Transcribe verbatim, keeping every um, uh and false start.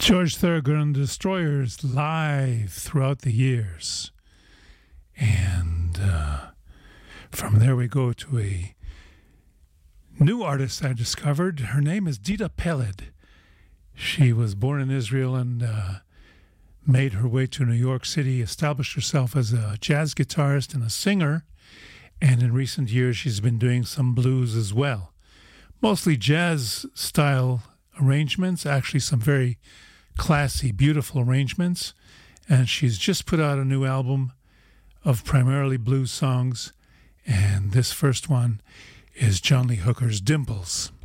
George Thorogood and the Destroyers live throughout the years. And uh, from there we go to a new artist I discovered. Her name is Dita Peled. She was born in Israel and uh, made her way to New York City, established herself as a jazz guitarist and a singer. And in recent years, she's been doing some blues as well. Mostly jazz-style arrangements, actually some very classy, beautiful arrangements. And she's just put out a new album of primarily blues songs. And this first one is John Lee Hooker's Dimples.